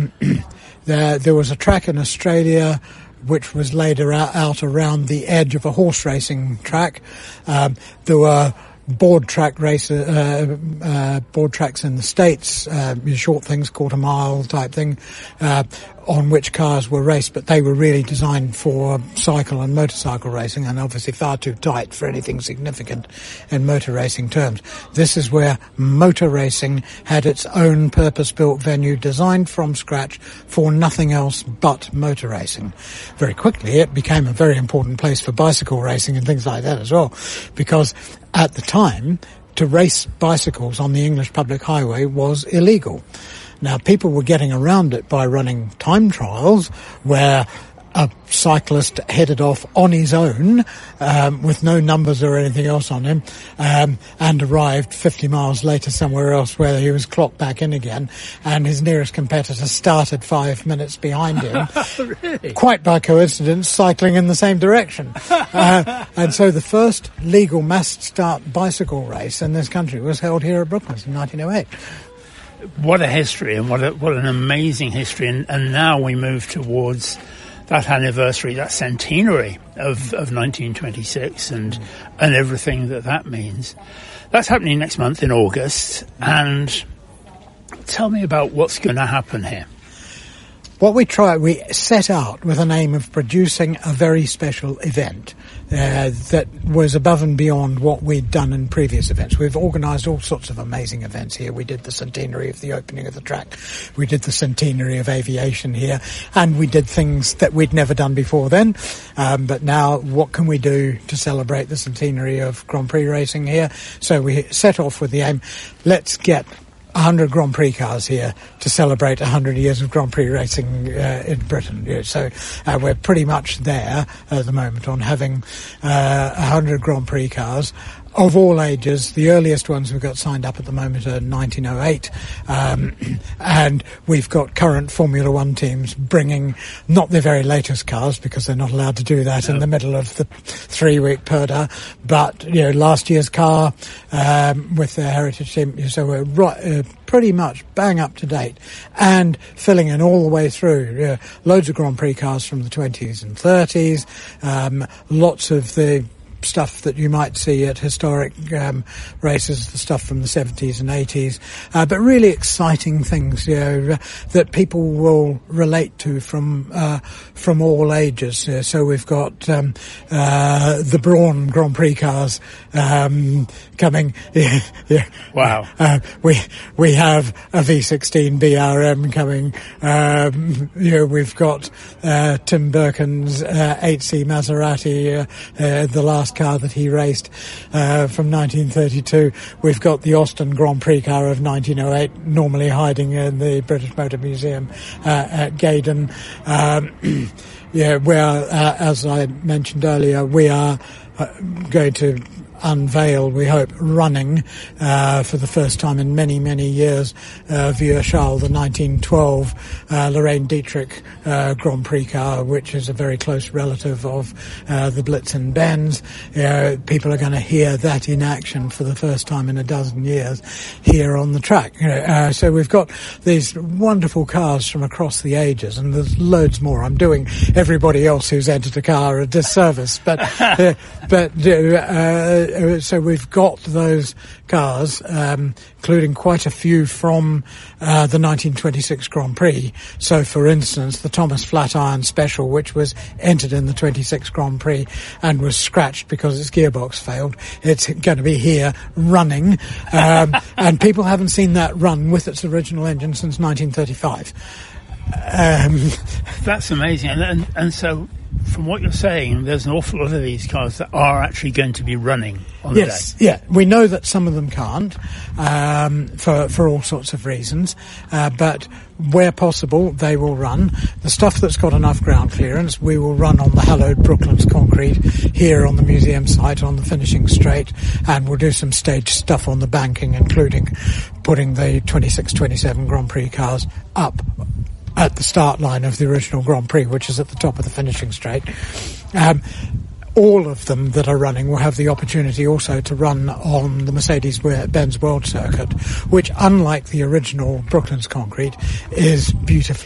There was a track in Australia which was laid out around the edge of a horse racing track. There were board tracks in the States, short things, quarter mile type thing, on which cars were raced, but they were really designed for cycle and motorcycle racing, and obviously far too tight for anything significant in motor racing terms. This is where motor racing had its own purpose-built venue designed from scratch for nothing else but motor racing. Very quickly it became a very important place for bicycle racing and things like that as well, because at the time, to race bicycles on the English public highway was illegal. Now, people were getting around it by running time trials where a cyclist headed off on his own, with no numbers or anything else on him, and arrived 50 miles later somewhere else where he was clocked back in again, and his nearest competitor started 5 minutes behind him. Really? Quite by coincidence, cycling in the same direction. And so the first legal mass start bicycle race in this country was held here at Brooklands in 1908. What a history, and what an amazing history. And now we move towards that anniversary, that centenary of 1926 and everything that means. That's happening next month in August. And tell me about what's going to happen here. We set out with an aim of producing a very special event that was above and beyond what we'd done in previous events. We've organised all sorts of amazing events here. We did the centenary of the opening of the track. We did the centenary of aviation here. And we did things that we'd never done before then. But now, what can we do to celebrate the centenary of Grand Prix racing here? So we set off with the aim, let's get 100 Grand Prix cars here to celebrate 100 years of Grand Prix racing in Britain. Yeah, so we're pretty much there at the moment on having 100 Grand Prix cars of all ages. The earliest ones we've got signed up at the moment are 1908, and we've got current Formula One teams bringing not the very latest cars, because they're not allowed to do that in the middle of the 3-week Purda, but last year's car with their heritage team. So we're pretty much bang up to date and filling in all the way through. Loads of Grand Prix cars from the 20s and 30s, lots of the stuff that you might see at historic races, the stuff from the 70s and 80s, but really exciting things, that people will relate to from all ages. So we've got the Brawn Grand Prix cars coming. Wow. We have a V16 BRM coming. We've got Tim Birkin's 8C Maserati, the last car that he raced from 1932. We've got the Austin Grand Prix car of 1908, normally hiding in the British Motor Museum at Gaydon. Where, as I mentioned earlier, we are going to unveil, we hope, running for the first time in many, many years, Vieux Charles, the 1912 Lorraine Dietrich Grand Prix car, which is a very close relative of the Blitzen Benz. People are going to hear that in action for the first time in a dozen years here on the track. So we've got these wonderful cars from across the ages, and there's loads more. I'm doing everybody else who's entered a car a disservice, but so we've got those cars, including quite a few from the 1926 Grand Prix. So, for instance, the Thomas Flatiron Special, which was entered in the 26 Grand Prix and was scratched because its gearbox failed. It's going to be here running, and people haven't seen that run with its original engine since 1935. That's amazing. And so, from what you're saying, there's an awful lot of these cars that are actually going to be running on the day. Yeah. We know that some of them can't, for all sorts of reasons, but where possible, they will run. The stuff that's got enough ground clearance, we will run on the hallowed Brooklands concrete here on the museum site on the finishing straight, and we'll do some stage stuff on the banking, including putting the 26-27 Grand Prix cars up at the start line of the original Grand Prix, which is at the top of the finishing straight. All of them that are running will have the opportunity also to run on the Mercedes-Benz World Circuit, which, unlike the original Brooklands concrete, is beautifully